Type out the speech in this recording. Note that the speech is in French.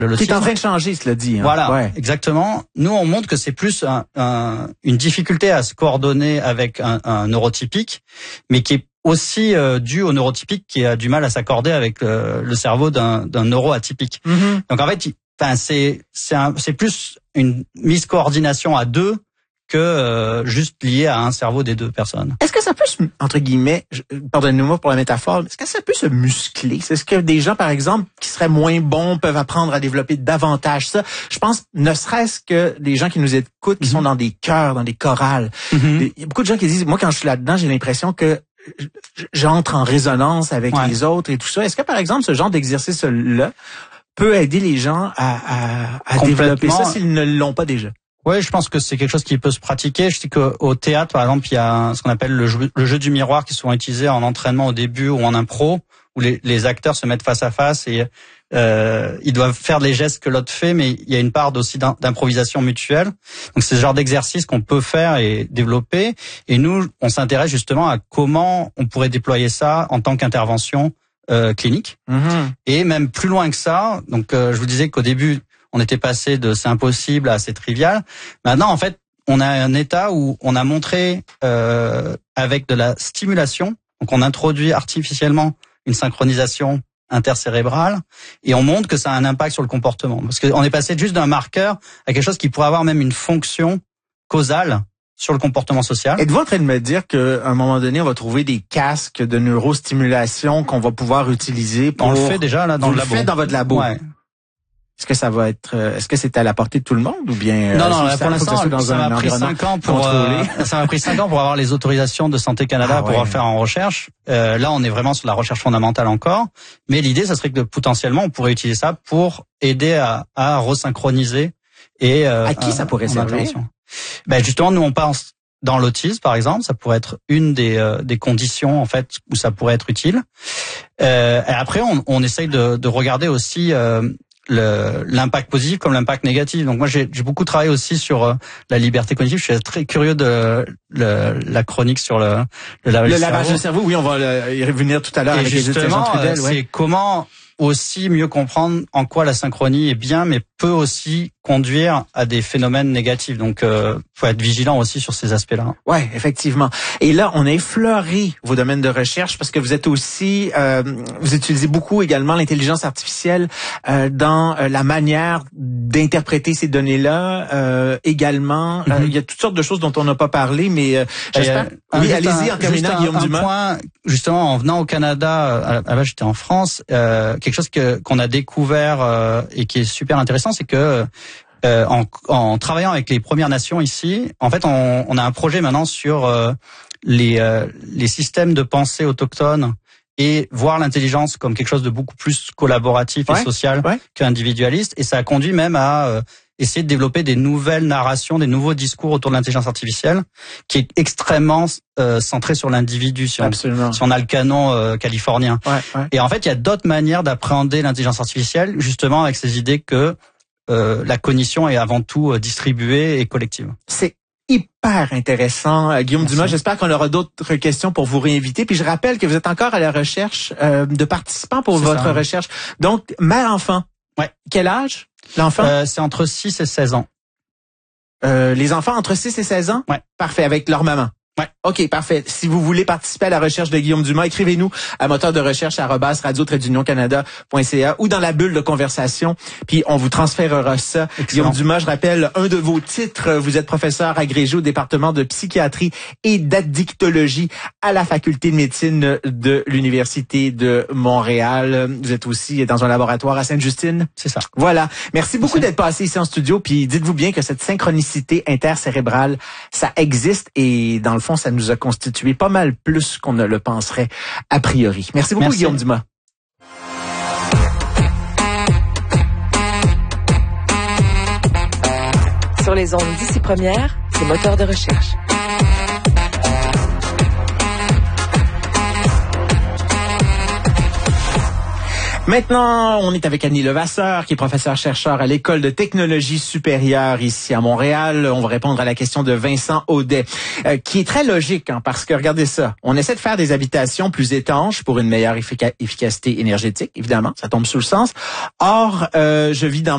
Qui est en train de changer, cela dit. Hein. Voilà, ouais. Exactement. Nous, on montre que c'est plus une difficulté à se coordonner avec un neurotypique, mais qui est aussi dû au neurotypique qui a du mal à s'accorder avec le cerveau d'un neuroatypique. Mm-hmm. Donc en fait, c'est plus une mise coordination à deux que juste lié à un cerveau des deux personnes. Est-ce que ça peut se, entre guillemets, pardonnez-moi pour la métaphore, est-ce que ça peut se muscler? Est-ce que des gens, par exemple, qui seraient moins bons peuvent apprendre à développer davantage ça? Je pense, ne serait-ce que des gens qui nous écoutent, qui sont dans des chœurs, dans des chorales. Il y a beaucoup de gens qui disent, moi, quand je suis là-dedans, j'ai l'impression que j'entre en résonance avec les autres et tout ça. Est-ce que, par exemple, ce genre d'exercice-là peut aider les gens à développer ça s'ils ne l'ont pas déjà? Oui, je pense que c'est quelque chose qui peut se pratiquer. Je sais qu'au théâtre, par exemple, il y a ce qu'on appelle le jeu du miroir qui est souvent utilisé en entraînement au début ou en impro, où les acteurs se mettent face à face et ils doivent faire les gestes que l'autre fait, mais il y a une part aussi d'improvisation mutuelle. Donc c'est ce genre d'exercice qu'on peut faire et développer. Et nous, on s'intéresse justement à comment on pourrait déployer ça en tant qu'intervention clinique. Et même plus loin que ça. Donc je vous disais qu'au début, on était passé de c'est impossible à c'est trivial. Maintenant, en fait, on a un état où on a montré avec de la stimulation, donc on introduit artificiellement une synchronisation intercérébrale et on montre que ça a un impact sur le comportement. Parce qu'on est passé juste d'un marqueur à quelque chose qui pourrait avoir même une fonction causale sur le comportement social. Êtes-vous en train de me dire qu'à un moment donné, on va trouver des casques de neurostimulation qu'on va pouvoir utiliser pour... On le fait déjà là dans le labo. Vous le faites dans votre labo? Ouais. Est-ce que ça va être, est-ce que c'est à la portée de tout le monde ou bien non, pour l'instant, ça m'a pris 5 ans pour ça m'a pris 5 ans pour avoir les autorisations de Santé Canada pour le faire en recherche. Là, on est vraiment sur la recherche fondamentale encore, mais l'idée, ça serait que potentiellement, on pourrait utiliser ça pour aider à resynchroniser et à qui ça pourrait servir? Ben justement, nous on pense dans l'autisme, par exemple, ça pourrait être une des conditions en fait où ça pourrait être utile. Et après, on essaye de regarder aussi l'impact positif comme l'impact négatif. Donc moi j'ai beaucoup travaillé aussi sur la liberté cognitive. Je suis très curieux de la chronique sur le lavage de cerveau. Oui, on va y revenir tout à l'heure avec les étudiants Trudel. C'est comment aussi mieux comprendre en quoi la synchronie est bien, mais peut aussi conduire à des phénomènes négatifs. Donc, faut être vigilant aussi sur ces aspects-là. Ouais, effectivement. Et là, on a effleuré vos domaines de recherche parce que vous êtes aussi, vous utilisez beaucoup également l'intelligence artificielle dans la manière d'interpréter ces données-là. Également, il y a toutes sortes de choses dont on n'a pas parlé, mais j'espère. Oui, allez-y en terminant, Guillaume Dumas. Point, justement, en venant au Canada, avant j'étais en France, quelque chose qu'on a découvert et qui est super intéressant, c'est que en travaillant avec les Premières Nations ici, en fait, on a un projet maintenant sur les systèmes de pensée autochtones et voir l'intelligence comme quelque chose de beaucoup plus collaboratif et social qu'individualiste. Et ça a conduit même à essayer de développer des nouvelles narrations, des nouveaux discours autour de l'intelligence artificielle, qui est extrêmement centré sur l'individu, si on a le canon californien. Et en fait, il y a d'autres manières d'appréhender l'intelligence artificielle, justement avec ces idées que la cognition est avant tout distribuée et collective. C'est hyper intéressant, Guillaume Dumas. J'espère qu'on aura d'autres questions pour vous réinviter. Puis je rappelle que vous êtes encore à la recherche de participants pour votre recherche. Donc, mère-enfant. Quel âge, l'enfant? C'est entre 6 et 16 ans. Les enfants entre 6 et 16 ans? Parfait, avec leur maman. OK, parfait. Si vous voulez participer à la recherche de Guillaume Dumas, écrivez-nous à moteur de recherche @radio-canada.ca ou dans la bulle de conversation, puis on vous transférera ça. Excellent. Guillaume Dumas, je rappelle un de vos titres. Vous êtes professeur agrégé au département de psychiatrie et d'addictologie à la faculté de médecine de l'Université de Montréal. Vous êtes aussi dans un laboratoire à Sainte-Justine. C'est ça. Voilà. Merci beaucoup d'être passé ici en studio, puis dites-vous bien que cette synchronicité intercérébrale, ça existe et dans le fond, ça nous a constitué pas mal plus qu'on ne le penserait a priori. Merci beaucoup, Guillaume Dumas. Sur les ondes d'ici première, c'est moteur de recherche. Maintenant, on est avec Annie Levasseur, qui est professeur-chercheur à l'École de technologie supérieure ici à Montréal. On va répondre à la question de Vincent Audet, qui est très logique, parce que regardez ça. On essaie de faire des habitations plus étanches pour une meilleure efficacité énergétique, évidemment, ça tombe sous le sens. Or, je vis dans